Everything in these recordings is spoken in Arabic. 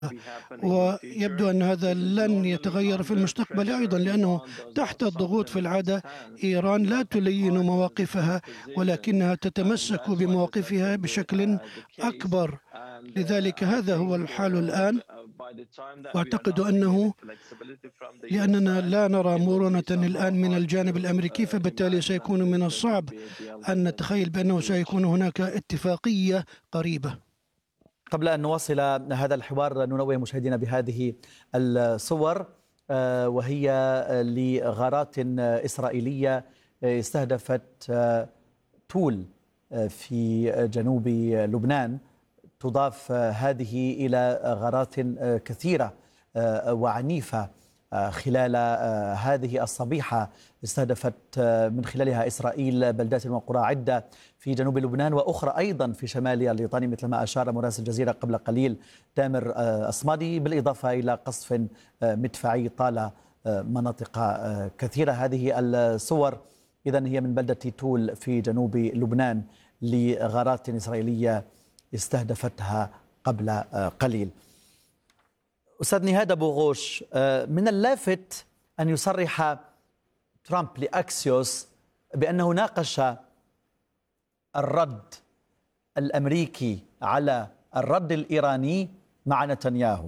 ويبدو أن هذا لن يتغير في المستقبل أيضا، لأنه تحت الضغوط في العادة إيران لا تلين مواقفها، ولكنها تتمسك بمواقفها بشكل أكبر. لذلك هذا هو الحال الآن، وأعتقد أنه لأننا لا نرى مرونة الآن من الجانب الأمريكي، فبالتالي سيكون من الصعب أن نتخيل بأنه سيكون هناك اتفاقية قريبة. قبل أن نواصل هذا الحوار ننوه مشاهدينا بهذه الصور، وهي لغارات إسرائيلية استهدفت تول في جنوب لبنان. تضاف هذه إلى غارات كثيرة وعنيفة خلال هذه الصبيحة استهدفت من خلالها إسرائيل بلدات وقرى عدة في جنوب لبنان، وأخرى أيضا في شمال الليطاني مثل ما أشار مراسل الجزيرة قبل قليل تامر أصمادي، بالإضافة إلى قصف مدفعي طال مناطق كثيرة. هذه الصور إذن هي من بلدة تول في جنوب لبنان لغارات إسرائيلية استهدفتها قبل قليل. أستاذ نهاد أبو غوش، من اللافت أن يصرح ترامب لأكسيوس بأنه ناقش الرد الأمريكي على الرد الإيراني مع نتنياهو.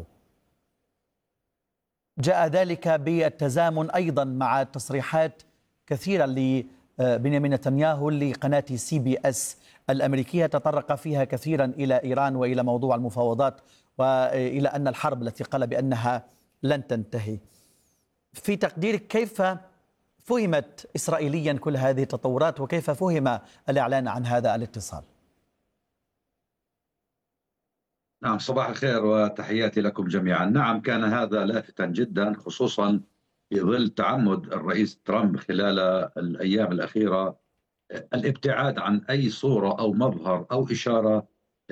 جاء ذلك بالتزامن أيضا مع تصريحات كثيرة لبنيامين نتنياهو لقناة CBS الأمريكية، تطرق فيها كثيرا إلى إيران وإلى موضوع المفاوضات وإلى أن الحرب التي قال بأنها لن تنتهي. في تقديرك كيف فهمت إسرائيليا كل هذه التطورات، وكيف فهم الإعلان عن هذا الاتصال؟ نعم، صباح الخير وتحياتي لكم جميعا. نعم، كان هذا لافتا جدا، خصوصا في ظل تعمد الرئيس ترامب خلال الأيام الأخيرة الابتعاد عن أي صورة أو مظهر أو إشارة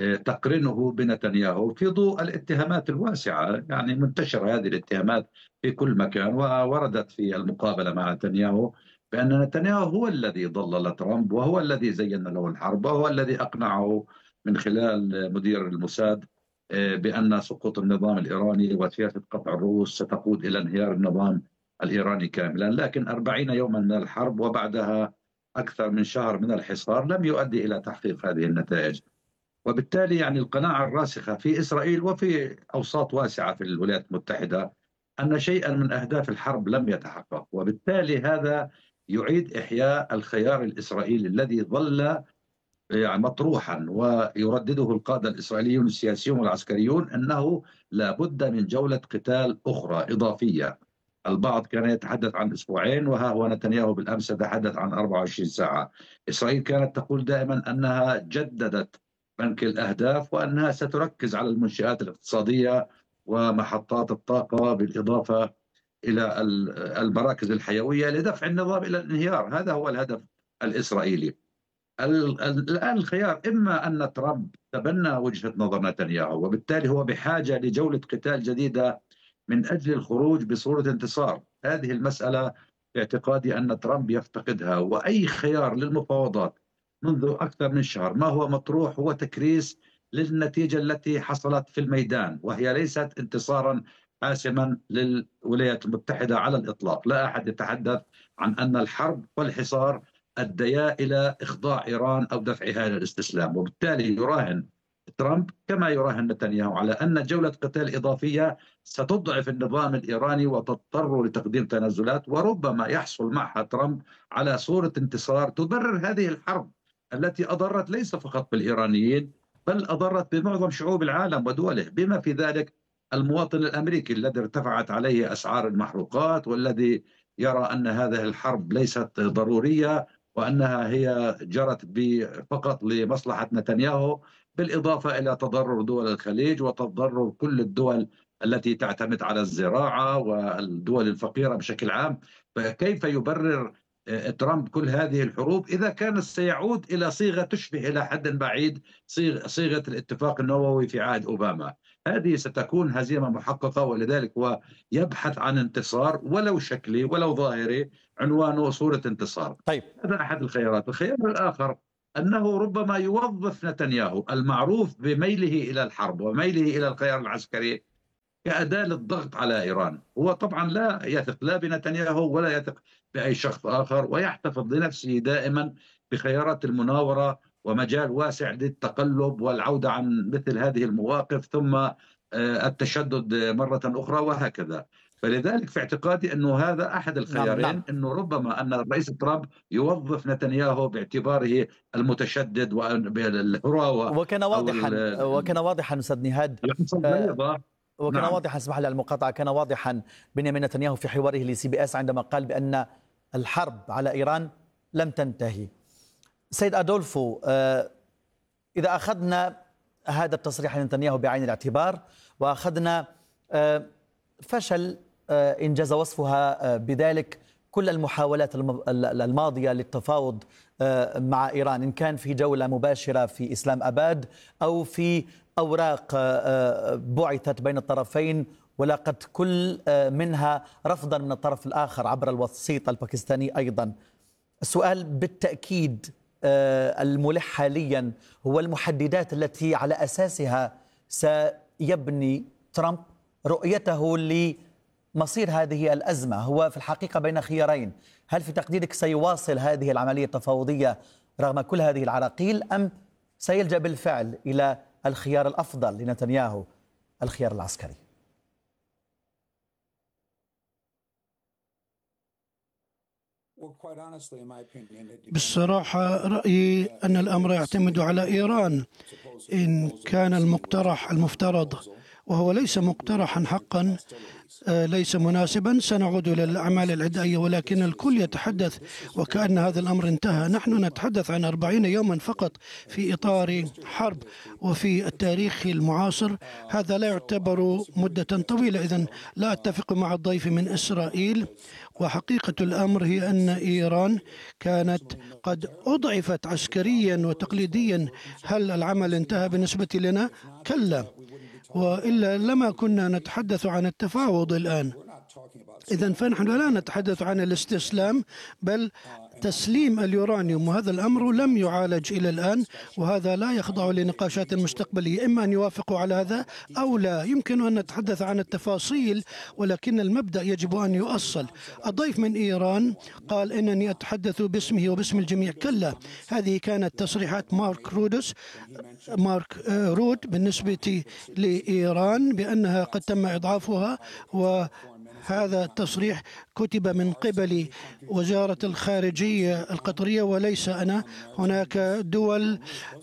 تقرنه بنتنياهو في ضوء الاتهامات الواسعة. يعني منتشرة هذه الاتهامات في كل مكان، ووردت في المقابلة مع نتنياهو بأن نتنياهو هو الذي ضلل ترامب، وهو الذي زين له الحرب، وهو الذي أقنعه من خلال مدير الموساد بأن سقوط النظام الإيراني وسياسة قطع الروس ستقود إلى انهيار النظام الإيراني كاملا. لكن 40 يوما من الحرب وبعدها أكثر من شهر من الحصار لم يؤدي إلى تحقيق هذه النتائج، وبالتالي يعني القناعة الراسخة في إسرائيل وفي أوساط واسعة في الولايات المتحدة أن شيئا من أهداف الحرب لم يتحقق، وبالتالي هذا يعيد إحياء الخيار الإسرائيلي الذي ظل يعني مطروحا ويردده القادة الإسرائيليون السياسيون والعسكريون أنه لا بد من جولة قتال أخرى إضافية. البعض كان يتحدث عن أسبوعين، وها هو نتنياهو بالأمس يتحدث عن 24 ساعة. إسرائيل كانت تقول دائما أنها جددت بنك الأهداف وأنها ستركز على المنشآت الاقتصادية ومحطات الطاقة بالإضافة إلى المراكز الحيوية لدفع النظام إلى الانهيار. هذا هو الهدف الإسرائيلي. الآن الخيار إما أن ترامب تبنى وجهة نظر نتنياهو، وبالتالي هو بحاجة لجولة قتال جديدة من أجل الخروج بصورة انتصار. هذه المسألة في اعتقادي أن ترامب يفتقدها، وأي خيار للمفاوضات منذ أكثر من شهر ما هو مطروح هو تكريس للنتيجة التي حصلت في الميدان، وهي ليست انتصارا حاسما للولايات المتحدة على الإطلاق. لا أحد يتحدث عن أن الحرب والحصار أديا إلى إخضاع إيران أو دفعها إلى الاستسلام، وبالتالي يراهن ترامب كما يراهن نتنياهو على أن جولة قتال إضافية ستضعف النظام الإيراني وتضطر لتقديم تنازلات، وربما يحصل معها ترامب على صورة انتصار تبرر هذه الحرب التي أضرت ليس فقط بالإيرانيين بل أضرت بمعظم شعوب العالم ودوله، بما في ذلك المواطن الأمريكي الذي ارتفعت عليه أسعار المحروقات، والذي يرى أن هذه الحرب ليست ضرورية وأنها هي جرت فقط لمصلحة نتنياهو، بالإضافة إلى تضرر دول الخليج وتضرر كل الدول التي تعتمد على الزراعة والدول الفقيرة بشكل عام. فكيف يبرر ترامب كل هذه الحروب إذا كان سيعود إلى صيغة تشبه إلى حد بعيد صيغة الاتفاق النووي في عهد أوباما؟ هذه ستكون هزيمة محققة، ولذلك هو يبحث عن انتصار ولو شكلي ولو ظاهري، عنوانه صورة انتصار. طيب، هذا أحد الخيارات. الخيار الآخر أنه ربما يوظف نتنياهو المعروف بميله إلى الحرب وميله إلى الخيار العسكري كأداة للضغط على إيران. هو طبعا لا يثق لا بنتنياهو ولا يثق بأي شخص آخر، ويحتفظ لنفسه دائما بخيارات المناورة ومجال واسع للتقلب والعودة عن مثل هذه المواقف، ثم التشدد مرة أخرى وهكذا. فلذلك في اعتقادي أنه هذا أحد نعم الخيارين، أنه ربما أن الرئيس ترامب يوظف نتنياهو باعتباره المتشدد والهراوة وكان واضحا أستاذ نهاد. القصة البيضاء. وكان نعم. واضحا، اسمح لي على المقاطعة، كان واضحا بنيامين نتنياهو في حواره لسي بي اس عندما قال بأن الحرب على إيران لم تنتهي. سيد أدولفو، إذا أخذنا هذا التصريح لنتنياهو بعين الاعتبار، وأخذنا فشل إنجاز وصفها بذلك كل المحاولات الماضية للتفاوض مع إيران، إن كان في جولة مباشرة في إسلام أباد أو في أوراق بعثت بين الطرفين ولاقت كل منها رفضا من الطرف الآخر عبر الوسيط الباكستاني أيضا. السؤال بالتأكيد الملح حاليا هو المحددات التي على أساسها سيبني ترامب رؤيته لمصير هذه الأزمة. هو في الحقيقة بين خيارين: هل في تقديرك سيواصل هذه العملية التفاوضية رغم كل هذه العراقيل، أم سيلجأ بالفعل إلى الخيار الأفضل لنتنياهو، الخيار العسكري؟ بالصراحة رأيي أن الأمر يعتمد على إيران. إن كان المفترض وهو ليس مقترحا حقا، ليس مناسبا، سنعود إلى الأعمال العدائية، ولكن الكل يتحدث وكأن هذا الأمر انتهى. نحن نتحدث عن 40 يوما فقط في إطار حرب، وفي التاريخ المعاصر هذا لا يعتبر مدة طويلة. إذن لا أتفق مع الضيف من إسرائيل، وحقيقة الأمر هي أن إيران كانت قد أضعفت عسكريا وتقليديا. هل العمل انتهى بالنسبة لنا؟ كلا، وإلا لما كنا نتحدث عن التفاوض الآن. إذن فنحن لا نتحدث عن الاستسلام، بل تسليم اليورانيوم، وهذا الأمر لم يعالج إلى الآن، وهذا لا يخضع لنقاشات مستقبلية. إما أن يوافقوا على هذا أو لا. يمكن أن نتحدث عن التفاصيل، ولكن المبدأ يجب أن يؤصل. الضيف من إيران قال إنني أتحدث باسمه وباسم الجميع. كلا، هذه كانت تصريحات مارك رود بالنسبة لإيران بأنها قد تم إضعافها، وهذا التصريح كتب من قبل وزارة الخارجية القطرية وليس أنا. هناك دول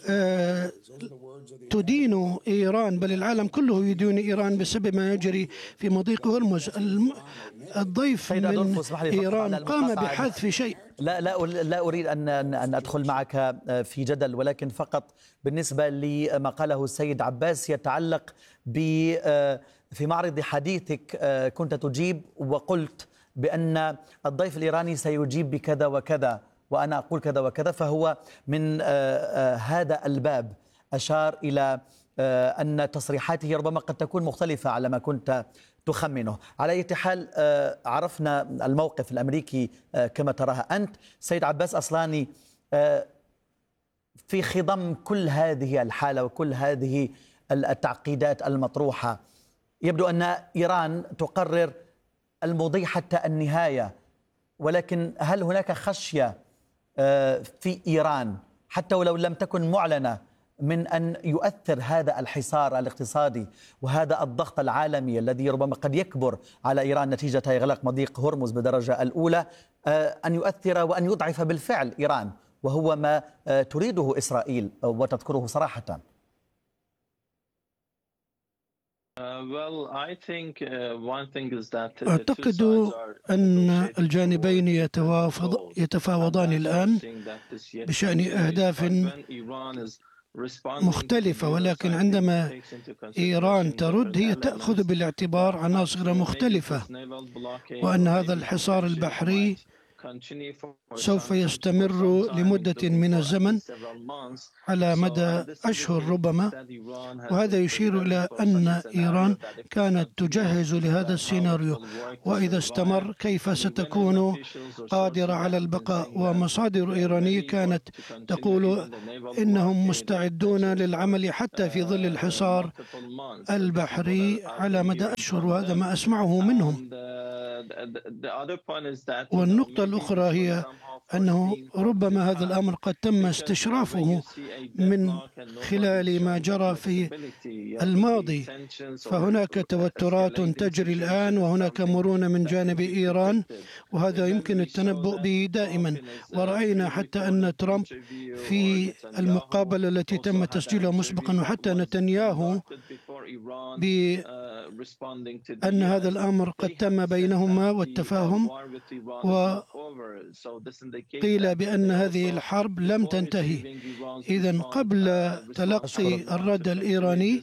تدين إيران، بل العالم كله يدين إيران بسبب ما يجري في مضيق هرمز. الضيف من إيران قام بحذف شيء. لا أريد أن أدخل معك في جدل، ولكن فقط بالنسبة لما قاله السيد عباس يتعلق في معرض حديثك كنت تجيب وقلت بأن الضيف الإيراني سيجيب بكذا وكذا وأنا أقول كذا وكذا، فهو من هذا الباب أشار إلى أن تصريحاته ربما قد تكون مختلفة على ما كنت تخمنه. على أي حال عرفنا الموقف الأمريكي كما تراها أنت. سيد عباس أصلاني، في خضم كل هذه الحالة وكل هذه التعقيدات المطروحة، يبدو أن إيران تقرر المضي حتى النهاية، ولكن هل هناك خشية في إيران حتى ولو لم تكن معلنة من أن يؤثر هذا الحصار الاقتصادي وهذا الضغط العالمي الذي ربما قد يكبر على إيران نتيجة إغلاق مضيق هرمز بالدرجة الأولى، أن يؤثر وأن يضعف بالفعل إيران، وهو ما تريده إسرائيل وتذكره صراحة؟ أعتقد أن الجانبين يتفاوضان الآن بشأن أهداف مختلفة، ولكن عندما إيران ترد هي تأخذ بالاعتبار عناصر مختلفة، وأن هذا الحصار البحري سوف يستمر لمدة من الزمن على مدى أشهر ربما، وهذا يشير إلى أن إيران كانت تجهز لهذا السيناريو، وإذا استمر كيف ستكون قادرة على البقاء. ومصادر إيرانية كانت تقول إنهم مستعدون للعمل حتى في ظل الحصار البحري على مدى أشهر، وهذا ما أسمعه منهم. والنقطة الأخرى هي أنه ربما هذا الأمر قد تم استشرافه من خلال ما جرى في الماضي، فهناك توترات تجري الآن وهناك مرونة من جانب إيران، وهذا يمكن التنبؤ به دائما. ورأينا حتى أن ترامب في المقابلة التي تم تسجيلها مسبقا، وحتى نتنياهو، بأن هذا الأمر قد تم بينهما والتفاهم، وقيل بأن هذه الحرب لم تنتهي. إذن قبل تلقي الرد الإيراني.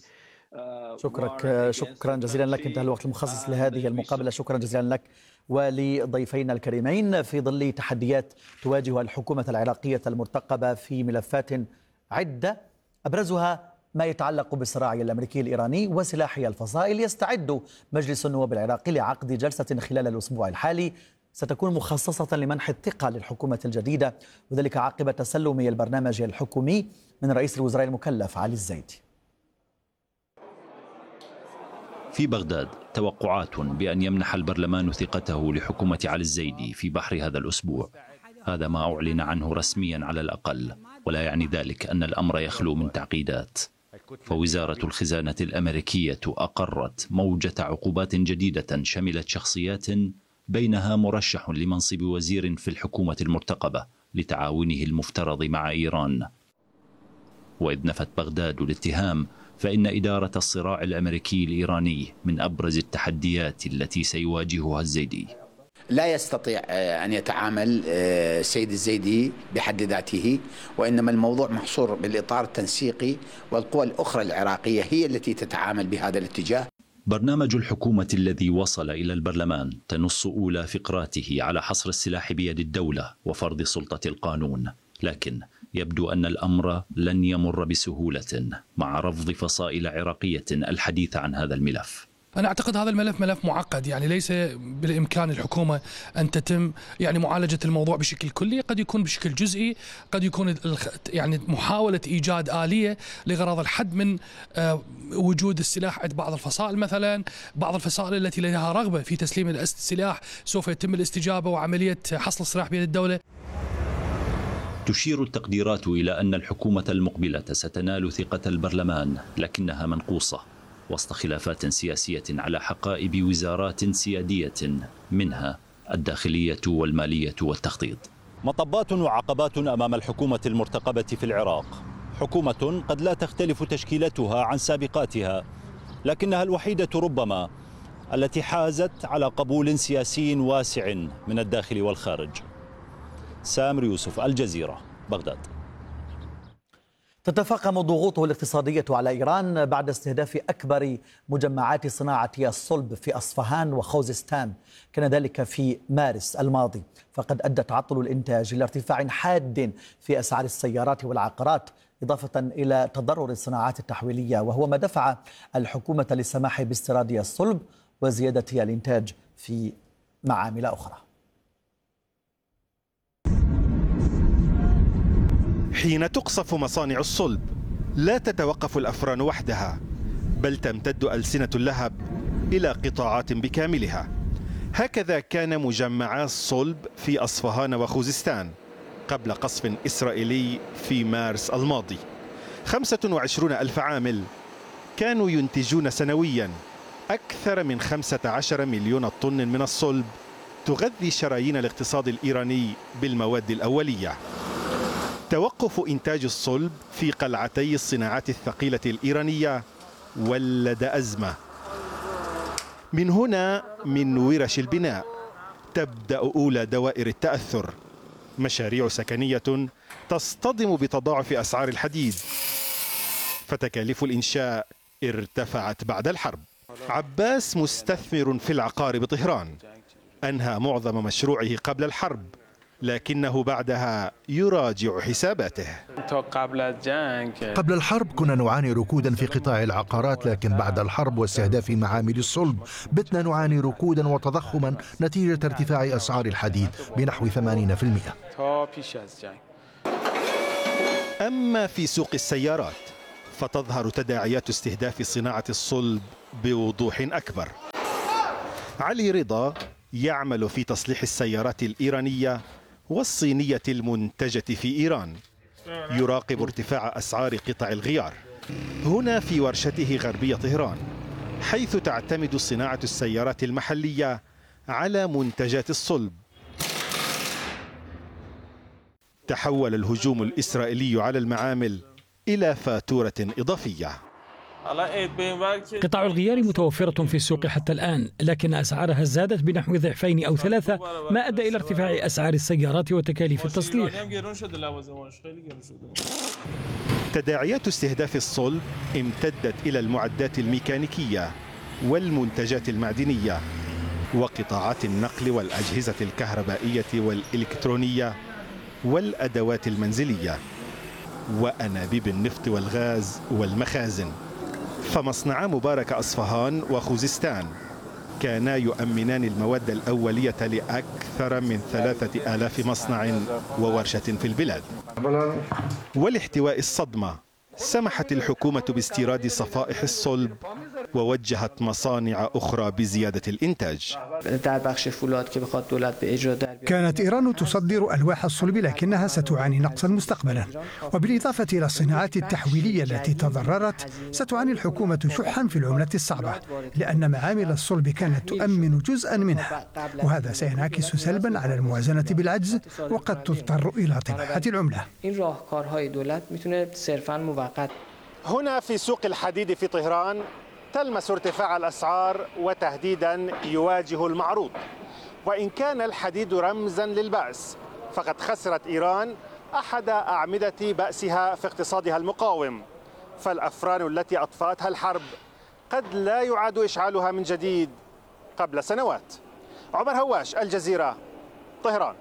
شكرا جزيلا لك، انتهى الوقت المخصص لهذه المقابلة. شكرا جزيلا لك ولضيفينا الكريمين. في ظل تحديات تواجه الحكومة العراقية المرتقبة في ملفات عدة أبرزها ما يتعلق بالصراع الأمريكي الإيراني وسلاحي الفصائل، يستعد مجلس النواب العراقي لعقد جلسة خلال الأسبوع الحالي ستكون مخصصة لمنح الثقة للحكومة الجديدة، وذلك عقب تسلم البرنامج الحكومي من رئيس الوزراء المكلف علي الزيدي. في بغداد توقعات بأن يمنح البرلمان ثقته لحكومة علي الزيدي في بحر هذا الأسبوع. هذا ما أعلن عنه رسميا على الأقل، ولا يعني ذلك أن الأمر يخلو من تعقيدات. فوزارة الخزانة الأمريكية أقرت موجة عقوبات جديدة شملت شخصيات بينها مرشح لمنصب وزير في الحكومة المرتقبة لتعاونه المفترض مع إيران. وإذ نفت بغداد الاتهام، فإن إدارة الصراع الأمريكي الإيراني من أبرز التحديات التي سيواجهها الزيدي. لا يستطيع أن يتعامل السيد الزيدي بحد ذاته، وإنما الموضوع محصور بالإطار التنسيقي، والقوى الأخرى العراقية هي التي تتعامل بهذا الاتجاه. برنامج الحكومة الذي وصل إلى البرلمان تنص أولى فقراته على حصر السلاح بيد الدولة وفرض سلطة القانون، لكن يبدو أن الأمر لن يمر بسهولة مع رفض فصائل عراقية الحديث عن هذا الملف. أنا أعتقد هذا الملف ملف معقد، يعني ليس بالإمكان الحكومة أن تتم معالجة الموضوع بشكل كلي، قد يكون بشكل جزئي، قد يكون محاولة إيجاد آلية لغرض الحد من وجود السلاح عند بعض الفصائل. مثلا بعض الفصائل التي لها رغبة في تسليم السلاح سوف يتم الاستجابة وعملية حصل السلاح بيد الدولة. تشير التقديرات إلى أن الحكومة المقبلة ستنال ثقة البرلمان، لكنها منقوصة وسط خلافات سياسية على حقائب وزارات سيادية، منها الداخلية والمالية والتخطيط. مطبات وعقبات أمام الحكومة المرتقبة في العراق. حكومة قد لا تختلف تشكيلتها عن سابقاتها، لكنها الوحيدة ربما التي حازت على قبول سياسي واسع من الداخل والخارج. سامر يوسف، الجزيرة، بغداد. تتفاقم ضغوطه الاقتصادية على إيران بعد استهداف أكبر مجمعات صناعة الصلب في أصفهان وخوزستان، كان ذلك في مارس الماضي. فقد أدى تعطل الإنتاج إلى ارتفاع حاد في أسعار السيارات والعقارات، إضافة إلى تضرر الصناعات التحويلية، وهو ما دفع الحكومة للسماح باستيراد الصلب وزيادة الإنتاج في معامل أخرى. حين تقصف مصانع الصلب لا تتوقف الأفران وحدها، بل تمتد ألسنة اللهب إلى قطاعات بكاملها. هكذا كان مجمعا الصلب في أصفهان وخوزستان قبل قصف إسرائيلي في مارس الماضي. 25,000 عامل كانوا ينتجون سنويا أكثر من 15 مليون طن من الصلب تغذي شرايين الاقتصاد الإيراني بالمواد الأولية. توقف إنتاج الصلب في قلعتي الصناعات الثقيلة الإيرانية ولد أزمة. من هنا من ورش البناء تبدأ أولى دوائر التأثر. مشاريع سكنية تصطدم بتضاعف أسعار الحديد، فتكاليف الإنشاء ارتفعت بعد الحرب. عباس مستثمر في العقار بطهران، أنهى معظم مشروعه قبل الحرب لكنه بعدها يراجع حساباته. قبل الحرب كنا نعاني ركودا في قطاع العقارات، لكن بعد الحرب واستهداف معامل الصلب بتنا نعاني ركودا وتضخما نتيجة ارتفاع أسعار الحديد بنحو 80%. أما في سوق السيارات فتظهر تداعيات استهداف صناعة الصلب بوضوح أكبر. علي رضا يعمل في تصليح السيارات الإيرانية والصينية المنتجة في إيران، يراقب ارتفاع أسعار قطع الغيار هنا في ورشته غربية طهران، حيث تعتمد صناعة السيارات المحلية على منتجات الصلب. تحول الهجوم الإسرائيلي على المعامل إلى فاتورة إضافية. قطع الغيار متوفرة في السوق حتى الآن، لكن أسعارها زادت بنحو ضعفين أو ثلاثة، ما أدى إلى ارتفاع أسعار السيارات وتكاليف التصليح. تداعيات استهداف الصلب امتدت إلى المعدات الميكانيكية والمنتجات المعدنية وقطاعات النقل والأجهزة الكهربائية والإلكترونية والأدوات المنزلية وأنابيب النفط والغاز والمخازن. فمصنعا مبارك أصفهان وخوزستان كانا يؤمنان المواد الأولية لأكثر من 3000 مصنع وورشة في البلاد. ولاحتواء الصدمة سمحت الحكومة باستيراد صفائح الصلب ووجهت مصانع أخرى بزيادة الإنتاج. كانت إيران تصدر ألواح الصلب، لكنها ستعاني نقصا مستقبلا، وبالإضافة إلى الصناعات التحويلية التي تضررت ستعاني الحكومة شحا في العملة الصعبة، لأن معامل الصلب كانت تؤمن جزءا منها، وهذا سينعكس سلبا على الموازنة بالعجز، وقد تضطر إلى طباعة العملة. هنا في سوق الحديد في طهران تلمس ارتفاع الأسعار وتهديدا يواجه المعروض. وإن كان الحديد رمزا للبأس، فقد خسرت إيران أحد أعمدة بأسها في اقتصادها المقاوم، فالأفران التي أطفأتها الحرب قد لا يعاد إشعالها من جديد قبل سنوات. عمر هواش، الجزيرة، طهران.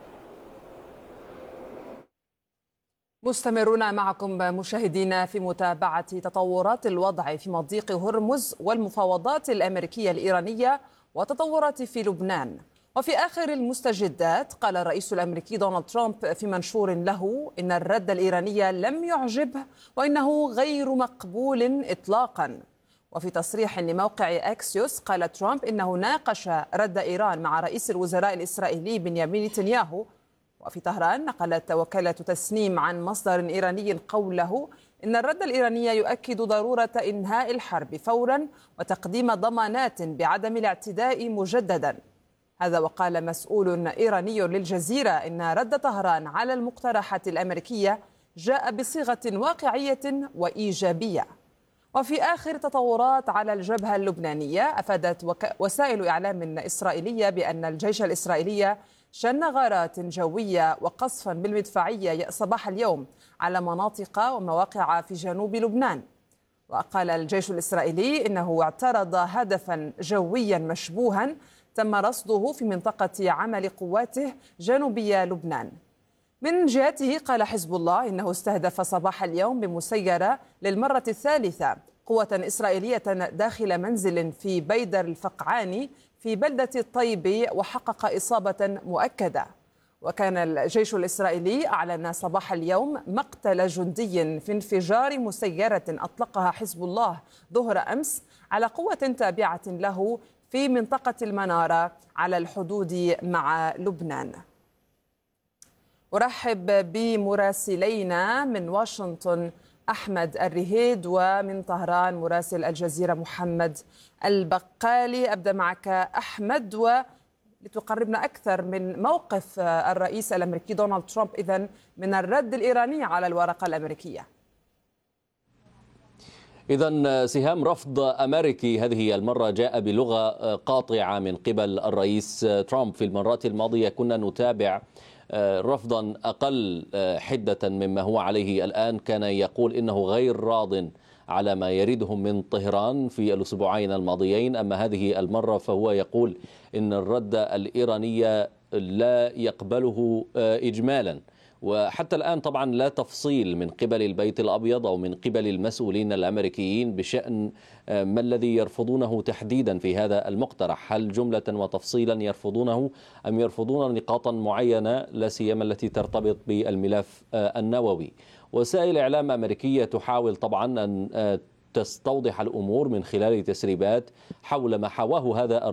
مستمرون معكم مشاهدينا في متابعة تطورات الوضع في مضيق هرمز والمفاوضات الأمريكية الإيرانية وتطورات في لبنان. وفي آخر المستجدات قال الرئيس الأمريكي دونالد ترامب في منشور له إن الرد الإيراني لم يعجبه وإنه غير مقبول إطلاقا. وفي تصريح لموقع أكسيوس قال ترامب إنه ناقش رد إيران مع رئيس الوزراء الإسرائيلي بنيامين نتنياهو. وفي طهران نقلت وكالة تسنيم عن مصدر إيراني قوله إن الرد الإيراني يؤكد ضرورة إنهاء الحرب فورا وتقديم ضمانات بعدم الاعتداء مجددا. هذا وقال مسؤول إيراني للجزيرة إن رد طهران على المقترحات الأمريكية جاء بصيغة واقعية وإيجابية. وفي آخر تطورات على الجبهة اللبنانية أفادت وسائل إعلام إسرائيلية بأن الجيش الإسرائيلي شن غارات جوية وقصفا بالمدفعية صباح اليوم على مناطق ومواقع في جنوب لبنان. وقال الجيش الإسرائيلي إنه اعترض هدفا جويا مشبوها تم رصده في منطقة عمل قواته جنوبي لبنان. من جهته قال حزب الله إنه استهدف صباح اليوم بمسيرة للمرة الثالثة قوة إسرائيلية داخل منزل في بيدر الفقعاني في بلدة الطيب وحقق إصابة مؤكدة. وكان الجيش الإسرائيلي أعلن صباح اليوم مقتل جندي في انفجار مسيرة أطلقها حزب الله ظهر أمس على قوة تابعة له في منطقة المنارة على الحدود مع لبنان. أرحب بمراسلينا من واشنطن أحمد الرهيد ومن طهران مراسل الجزيرة محمد البقالي. أبدأ معك أحمد ولتقربنا أكثر من موقف الرئيس الأمريكي دونالد ترامب إذن من الرد الإيراني على الورقة الأمريكية. إذن سهام رفض أمريكي هذه المرة جاء بلغة قاطعة من قبل الرئيس ترامب. في المرات الماضية كنا نتابع رفضا أقل حدة مما هو عليه الآن. كان يقول إنه غير راض على ما يريدهم من طهران في الأسبوعين الماضيين، أما هذه المرة فهو يقول إن الرد الإيراني لا يقبله إجمالا. وحتى الآن طبعا لا تفصيل من قبل البيت الأبيض أو من قبل المسؤولين الأمريكيين بشأن ما الذي يرفضونه تحديدا في هذا المقترح. هل جملة وتفصيلا يرفضونه أم يرفضون نقاطا معينة لا سيما التي ترتبط بالملف النووي؟ وسائل إعلام أمريكية تحاول طبعا أن تستوضح الأمور من خلال تسريبات حول ما حواه هذا